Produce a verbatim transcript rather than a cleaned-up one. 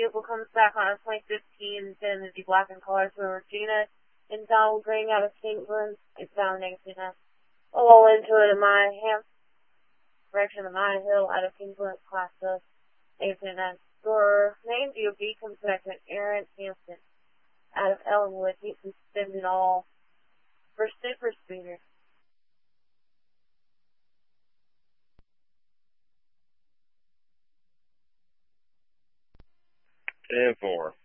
vehicle comes back on a twenty fifteen Infiniti black in color to Regina and Donald Green out of Kingsland. It's found negative. All into it in my hand. Direction of my hill out of Kingsland class of negative. Scorer name D O B comes back to Aaron Hampton out of Ellenwood. He's suspended all for super speeder. ten four.